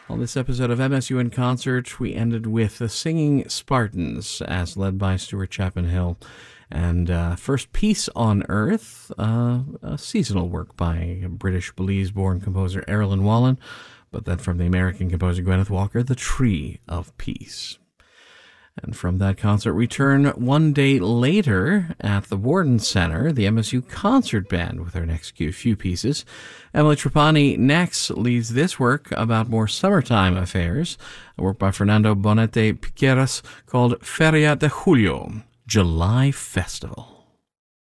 On this episode of MSU in Concert, we ended with the Singing Spartans, as led by Stuart Chapman Hill. And first, Peace on Earth, a seasonal work by British Belize-born composer Erilyn Wallen, but then from the American composer Gwyneth Walker, The Tree of Peace. And from that concert, we turn one day later at the Warden Center, the MSU Concert Band, with our next few pieces. Emily Trapani next leads this work about more summertime affairs, a work by Fernando Bonete Piqueras called Feria de Julio, July Festival.